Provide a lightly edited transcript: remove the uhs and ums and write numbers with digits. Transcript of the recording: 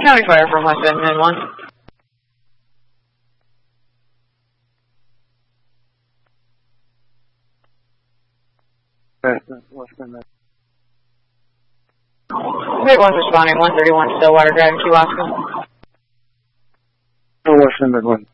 County Fire from West Bend, 9-1. West Bend. Great one's responding, 131 Stillwater Drive, Key Wasco. West Bend, 1.